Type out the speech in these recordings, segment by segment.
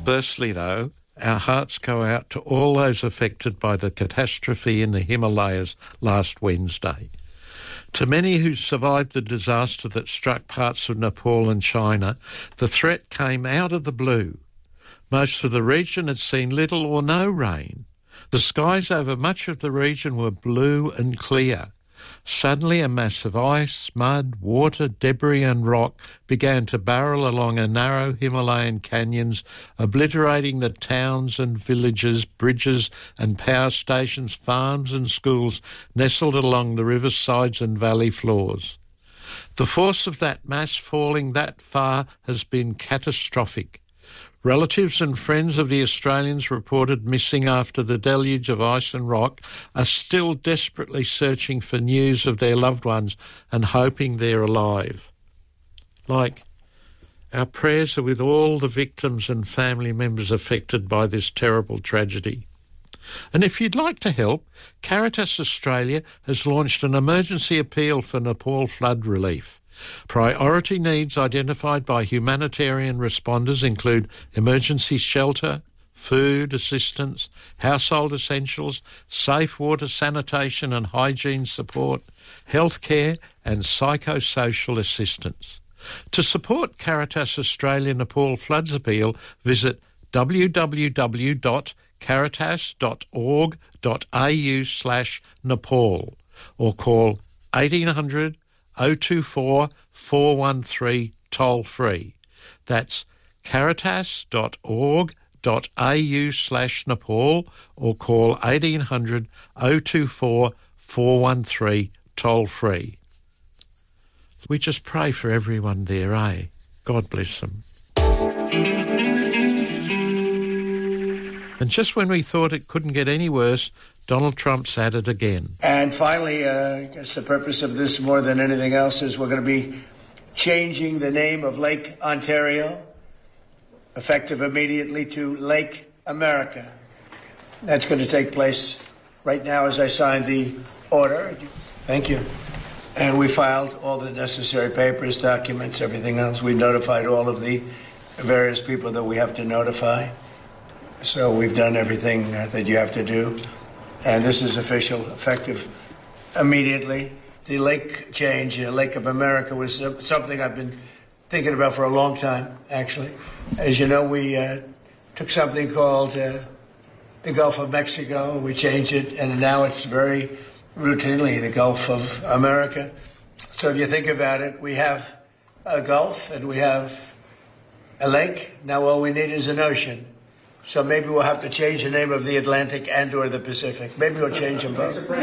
Conversely, though, our hearts go out to all those affected by the catastrophe in the Himalayas last Wednesday. To many who survived the disaster that struck parts of Nepal and China, the threat came out of the blue. Most of the region had seen little or no rain. The skies over much of the region were blue and clear. Suddenly a mass of ice, mud, water, debris and rock began to barrel along a narrow Himalayan canyons, obliterating the towns and villages, bridges and power stations, farms and schools nestled along the riversides and valley floors. The force of that mass falling that far has been catastrophic. Relatives and friends of the Australians reported missing after the deluge of ice and rock are still desperately searching for news of their loved ones and hoping they're alive. Our prayers are with all the victims and family members affected by this terrible tragedy. And if you'd like to help, Caritas Australia has launched an emergency appeal for Nepal flood relief. Priority needs identified by humanitarian responders include emergency shelter, food assistance, household essentials, safe water sanitation and hygiene support, healthcare and psychosocial assistance. To support Caritas Australia Nepal Floods Appeal, visit www.caritas.org.au/Nepal or call 1800 024 413 toll-free. That's caritas.org.au/Nepal or call 1800 024 413 toll-free. We just pray for everyone there, eh? God bless them. And just when we thought it couldn't get any worse, Donald Trump's at it again. And finally, I guess the purpose of this more than anything else is we're going to be changing the name of Lake Ontario, effective immediately, to Lake America. That's going to take place right now as I sign the order. Thank you. And we filed all the necessary papers, documents, everything else. We notified all of the various people that we have to notify. So we've done everything that you have to do. And this is official, effective immediately. The lake change, Lake of America, was something I've been thinking about for a long time, actually. As you know, we took something called the Gulf of Mexico, we changed it, and now it's very routinely the Gulf of America. So if you think about it, we have a Gulf and we have a lake. Now all we need is an ocean. So maybe we'll have to change the name of the Atlantic and or the Pacific. Maybe we'll change them both. Why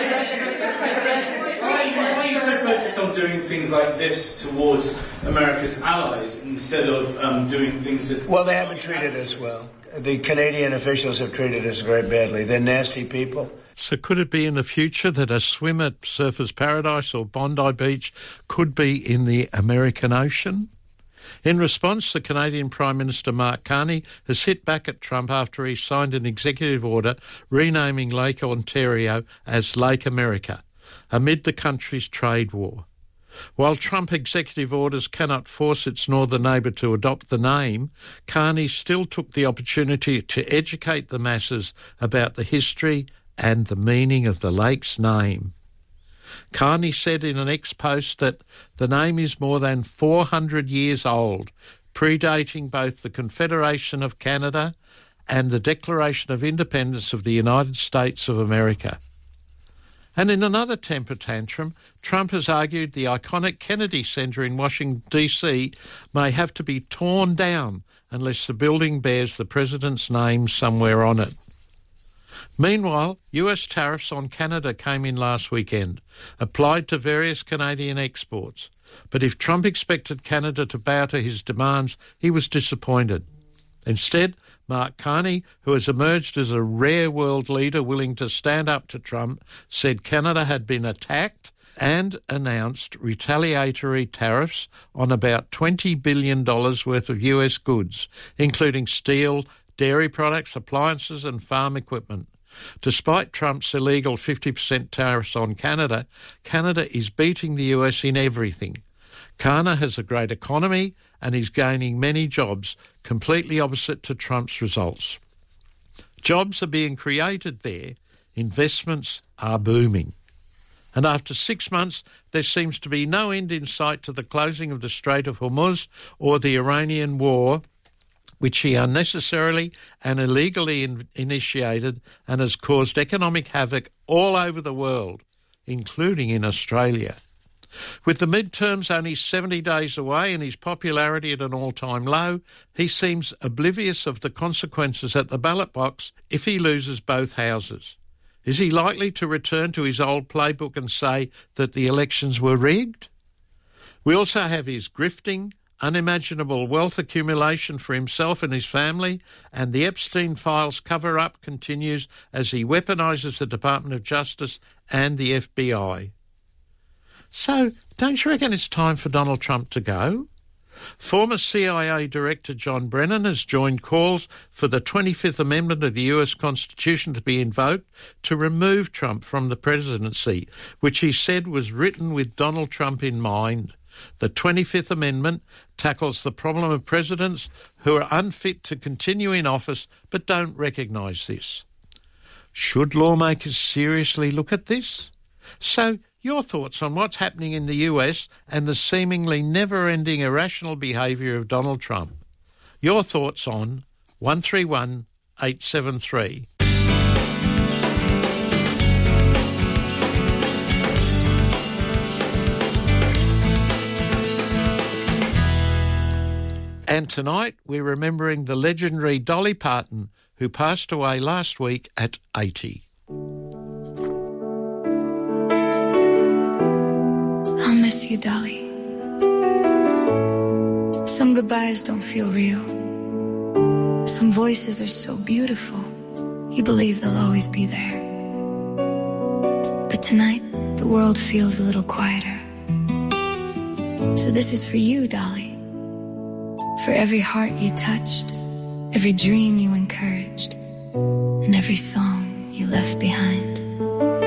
are you so focused on doing things like this towards America's allies instead of doing things that... Well, they haven't treated us well. The Canadian officials have treated us very badly. They're nasty people. So could it be in the future that a swim at Surfers Paradise or Bondi Beach could be in the American Ocean? In response, the Canadian Prime Minister Mark Carney has hit back at Trump after he signed an executive order renaming Lake Ontario as Lake America, amid the country's trade war. While Trump executive orders cannot force its northern neighbour to adopt the name, Carney still took the opportunity to educate the masses about the history and the meaning of the lake's name. Carney said in an ex-post that the name is more than 400 years old, predating both the Confederation of Canada and the Declaration of Independence of the United States of America. And in another temper tantrum, Trump has argued the iconic Kennedy Center in Washington, D.C. may have to be torn down unless the building bears the president's name somewhere on it. Meanwhile, US tariffs on Canada came in last weekend, applied to various Canadian exports. But if Trump expected Canada to bow to his demands, he was disappointed. Instead, Mark Carney, who has emerged as a rare world leader willing to stand up to Trump, said Canada had been attacked and announced retaliatory tariffs on about $20 billion worth of US goods, including steel, dairy products, appliances and farm equipment. Despite Trump's illegal 50% tariffs on Canada, Canada is beating the US in everything. Kana has a great economy and is gaining many jobs, completely opposite to Trump's results. Jobs are being created there. Investments are booming. And after 6 months, there seems to be no end in sight to the closing of the Strait of Hormuz or the Iranian war, which he unnecessarily and illegally initiated and has caused economic havoc all over the world, including in Australia. With the midterms only 70 days away and his popularity at an all-time low, he seems oblivious of the consequences at the ballot box if he loses both houses. Is he likely to return to his old playbook and say that the elections were rigged? We also have his grifting, unimaginable wealth accumulation for himself and his family, and the Epstein Files cover-up continues as he weaponises the Department of Justice and the FBI. So, don't you reckon it's time for Donald Trump to go? Former CIA Director John Brennan has joined calls for the 25th Amendment of the US Constitution to be invoked to remove Trump from the presidency, which he said was written with Donald Trump in mind. The 25th Amendment tackles the problem of presidents who are unfit to continue in office but don't recognise this. Should lawmakers seriously look at this? So, your thoughts on what's happening in the US and the seemingly never-ending irrational behaviour of Donald Trump. Your thoughts on 131 873. And tonight we're remembering the legendary Dolly Parton, who passed away last week at 80. I'll miss you, Dolly. Some goodbyes don't feel real. Some voices are so beautiful, you believe they'll always be there. But tonight, the world feels a little quieter. So this is for you, Dolly. For every heart you touched, every dream you encouraged, and every song you left behind.